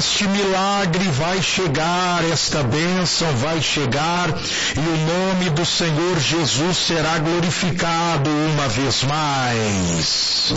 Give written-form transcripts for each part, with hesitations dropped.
este milagre vai chegar, esta bênção vai chegar e o nome do Senhor Jesus será glorificado uma vez mais.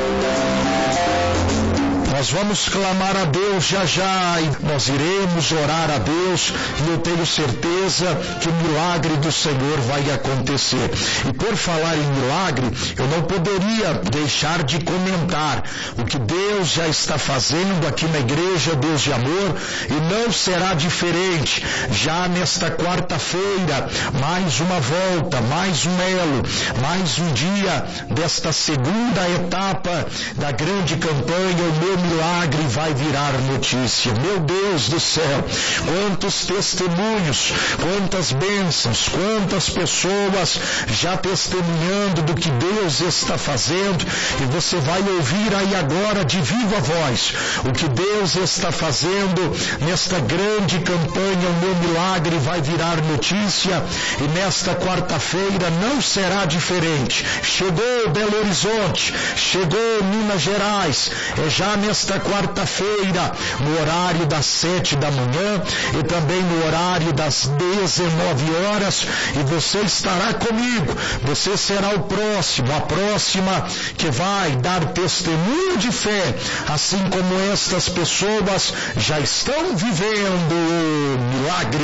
Nós vamos clamar a Deus já e nós iremos orar a Deus e eu tenho certeza que o milagre do Senhor vai acontecer. E por falar em milagre, eu não poderia deixar de comentar o que Deus já está fazendo aqui na igreja Deus de Amor e não será diferente. Já nesta quarta-feira, mais uma volta, mais um elo, mais um dia desta segunda etapa da grande campanha, o meu milagre vai virar notícia. Meu Deus do céu, quantos testemunhos, quantas bênçãos, quantas pessoas já testemunhando do que Deus está fazendo, e você vai ouvir aí agora de viva voz o que Deus está fazendo nesta grande campanha. O meu milagre vai virar notícia e nesta quarta-feira não será diferente. Chegou Belo Horizonte, chegou Minas Gerais, é já nesta quarta-feira, no horário das 7 da manhã e também no horário das 19 horas, e você estará comigo, você será o próximo, a próxima que vai dar testemunho de fé, assim como estas pessoas já estão vivendo o milagre.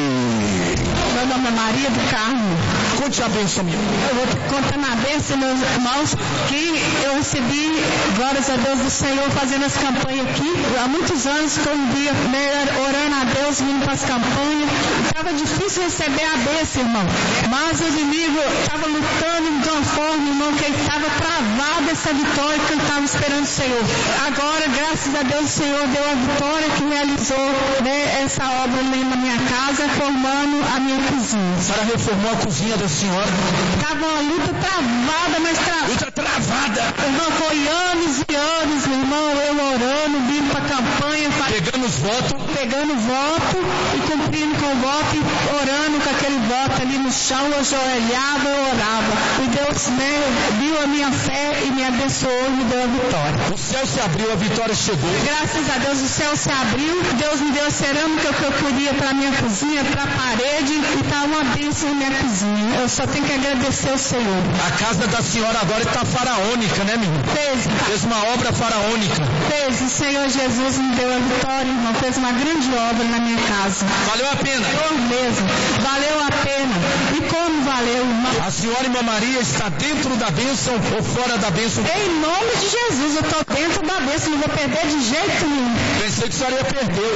Meu nome é Maria do Carmo. Conte a bênção minha. Eu vou contando a bênção, meus irmãos, que eu recebi, glórias a Deus do Senhor, fazendo as campanhas aqui. Há muitos anos que eu via orando a Deus, vindo para as campanhas. Estava difícil receber a bênção, irmão. Mas o inimigo estava lutando de uma forma, irmão, que ele estava travado essa vitória que eu estava esperando o Senhor. Agora, graças a Deus, o Senhor deu a vitória que realizou, né, essa obra na minha casa, formando a minha cozinha. A senhora reformou a cozinha da senhora? Estava uma luta travada, mas luta travada. Irmão, foi anos e anos, meu irmão, eu orando, vindo para a campanha, pegando os votos, pegando voto e cumprindo com o voto e orando com aquele voto ali no chão. Eu ajoelhava, eu orava. E Deus, né, viu a minha fé e me abençoou e me deu a vitória. O céu se abriu, a vitória chegou. Graças a Deus o céu se abriu. Deus me deu a cerâmica que eu queria para a minha cozinha, para a parede, e está uma bênção na minha cozinha. Eu só tenho que agradecer ao Senhor. A casa da senhora agora está faraônica, né, menino? Fez uma obra faraônica. Fez. O Senhor Jesus me deu a vitória, irmão. Fez uma grande obra na minha casa. Valeu a pena? Valeu mesmo. Valeu a pena. E como valeu, irmão? A senhora, irmã Maria, está dentro da bênção ou fora da bênção? Em nome de Jesus, eu estou dentro da bênção. Não vou perder de jeito nenhum. Pensei que a senhora ia perder.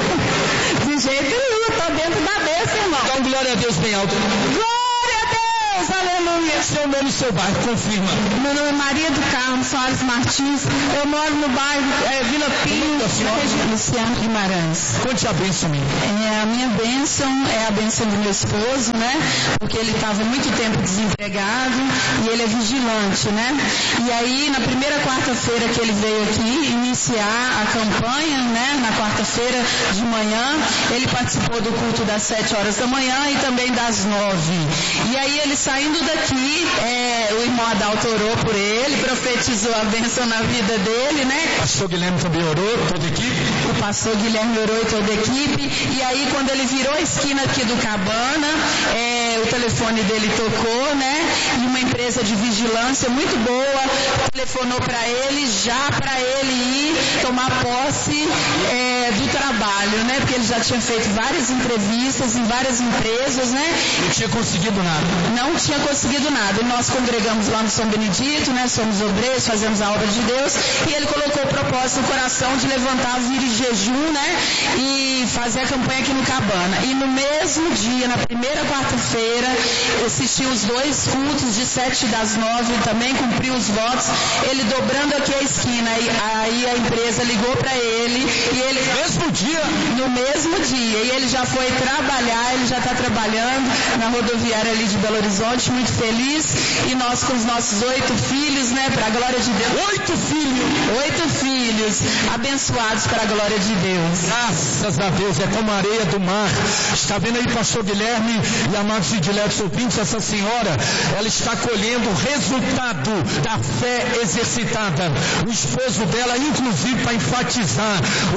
De jeito nenhum, eu estou dentro da bênção, irmão. Então, glória a Deus bem alto. Glória a Deus, aleluia. Seu nome e seu bairro, confirma. Meu nome é Maria do Carmo Soares Martins. Eu moro no bairro Vila Pinho, na região Luciano Guimarães. Conte a bênção minha. A minha bênção é a bênção do meu esposo, né? Porque ele estava muito tempo desempregado e ele é vigilante, né? E aí, na primeira quarta-feira que ele veio aqui iniciar a campanha, né? Na quarta-feira de manhã, ele participou do culto das 7 horas da manhã e também das 9. E aí, ele saindo daqui, o irmão Adalto orou por ele, profetizou a bênção na vida dele, né? O pastor Guilherme também orou, toda a equipe? O pastor Guilherme orou e toda a equipe. E aí, quando ele virou a esquina aqui do Cabana, o telefone dele tocou, né? E uma empresa de vigilância muito boa telefonou para ele, já para ele ir tomar posse do trabalho, né? Porque ele já tinha feito várias entrevistas em várias empresas, né? Não tinha conseguido nada. Não tinha conseguido nada. E nós congregamos lá no São Benedito, né? Somos obreiros, fazemos a obra de Deus. E ele colocou o propósito no coração de levantar, vir em jejum, né? E fazer a campanha aqui no Cabana. E no mesmo dia, na primeira quarta-feira, assisti os 2 cultos de 7 das 9, também cumpriu os votos. Ele dobrando aqui a esquina. Aí a empresa ligou para ele. E ele... Mesmo dia? No mesmo dia. E ele já foi trabalhar, ele já está trabalhando na rodoviária ali de Belo Horizonte, muito feliz. E nós com os nossos 8 filhos, né? Para a glória de Deus. 8 filhos? 8 filhos, abençoados para a glória de Deus. Graças a Deus, é como a areia do mar. Está vendo aí, pastor Guilherme e amados e diletos ouvintes, essa senhora, ela está colhendo o resultado da fé exercitada. O esposo dela, inclusive, para enfatizar o depoimento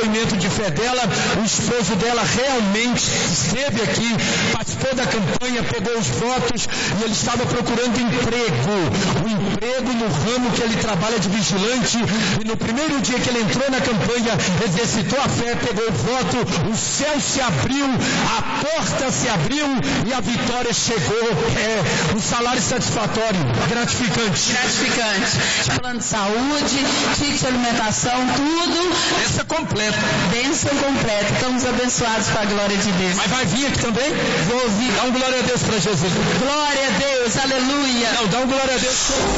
depoimento de fé dela. O esposo dela realmente esteve aqui, participou da campanha, pegou os votos e ele estava procurando emprego. O emprego no ramo que ele trabalha de vigilante. E no primeiro dia que ele entrou na campanha, exercitou a fé, pegou o voto, o céu se abriu, a porta se abriu e a vitória chegou. Um salário satisfatório, gratificante. Plano de saúde, ticket de alimentação, tudo. Bênção completa. Bênção completa. Estamos abençoados com a glória de Deus. Mas vai vir aqui também? Vou vir. Dá um glória a Deus para Jesus. Glória a Deus, aleluia. Não, dá um glória a Deus.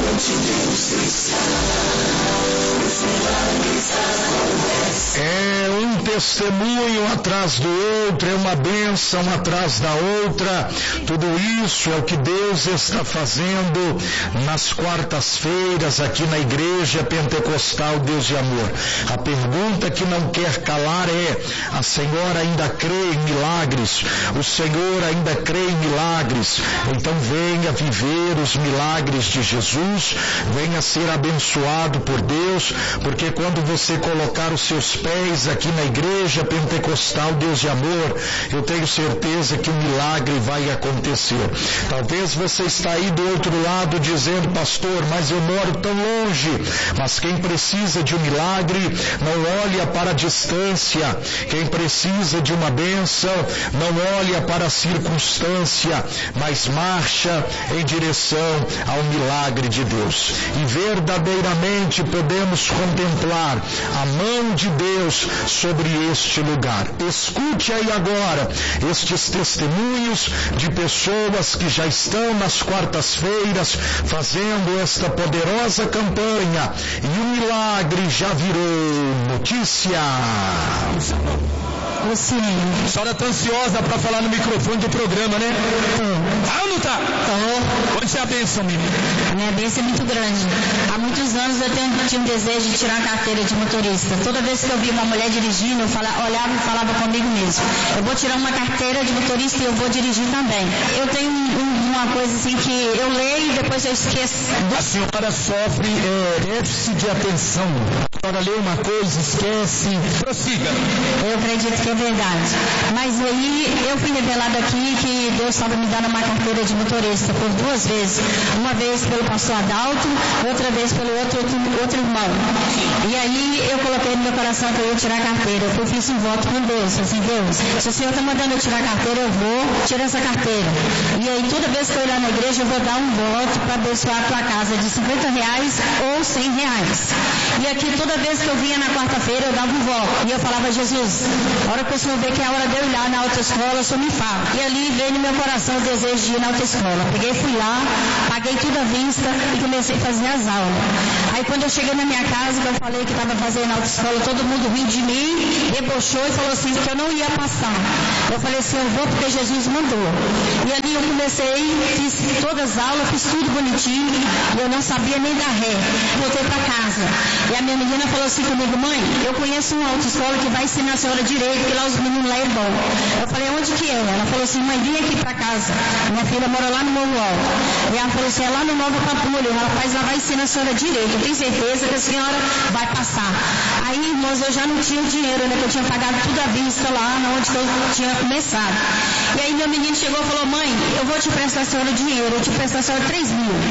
É um testemunho atrás do outro, é uma bênção atrás da outra. Tudo isso é o que Deus está fazendo nas quartas-feiras aqui na Igreja Pentecostal Deus de Amor. A pergunta que não quer calar é: a senhora ainda crê em milagres? O Senhor ainda crê em milagres? Então venha viver os milagres de Jesus, venha ser abençoado por Deus, porque quando você colocar os seus pés aqui na Igreja Pentecostal Deus de Amor, eu tenho certeza que o milagre vai acontecer. Talvez você está aí do outro lado dizendo: pastor, mas eu moro tão longe. Mas quem precisa de um milagre, não olha para a distância. Quem precisa de uma bênção, não olha para a circunstância, mas marcha em direção ao milagre de Deus. E verdadeiramente podemos contemplar a mão de Deus sobre este lugar. Escute aí agora estes testemunhos de pessoas que já estão nas quartas-feiras fazendo esta poderosa campanha, e o milagre já virou notícia. Luciene. A senhora está ansiosa para falar no microfone do programa, né? Tá ou não tá? Tô. Onde é a bênção, menina? A minha bênção é muito grande. Há muitos anos eu tinha um desejo de tirar a carteira de motorista. Toda vez que eu via uma mulher dirigindo, eu olhava e falava comigo mesmo: eu vou tirar uma carteira de motorista e eu vou dirigir também. Eu tenho uma coisa assim que eu leio e depois eu esqueço. A senhora sofre déficit de atenção. A senhora lê uma coisa, esquece. Prossiga. Eu acredito que é verdade. Mas aí eu fui revelado aqui que Deus estava me dando uma carteira de motorista por 2 vezes. Uma vez pelo pastor Adalto, outra vez pelo outro irmão. E aí eu coloquei no meu coração que eu ia tirar a carteira. Eu fiz um voto com Deus. Assim: Deus, se o Senhor está mandando eu tirar a carteira, eu vou tirar essa carteira. E aí toda vez que eu ir lá na igreja, eu vou dar um voto para abençoar a tua casa de R$50 ou R$100. E aqui toda vez que eu vinha na quarta-feira, eu dava um voto. E eu falava: Jesus, a hora que o Senhor vê que é a hora de eu ir lá na autoescola, o Senhor me fala. E ali veio no meu coração o desejo de ir na autoescola. Peguei, fui lá, paguei tudo à vista e comecei a fazer as aulas. Aí quando eu cheguei na minha casa, que eu falei que estava fazendo autoescola, todo mundo riu de mim, debochou e falou assim que eu não ia passar. Eu falei assim: eu vou porque Jesus mandou. E ali eu comecei, fiz todas as aulas, fiz tudo bonitinho, e eu não sabia nem dar ré. Voltei para casa. E a minha menina falou assim comigo: mãe, eu conheço uma autoescola que vai ensinar a senhora direito, que lá os meninos lá é bom. Eu falei: onde que é? Ela falou assim: mãe, vem aqui para casa. Minha filha mora lá no Morro Alto. E ela falou assim: é lá no Nova Pampulha. O rapaz lá vai ensinar a senhora direito. Eu tenho certeza que a senhora vai passar. Aí, irmãos, eu já não tinha dinheiro, né? Que eu tinha pagado tudo à vista lá, onde que eu tinha começado. E aí meu menino chegou e falou: mãe, eu vou te prestar a senhora dinheiro, eu te prestar a senhora 3.000.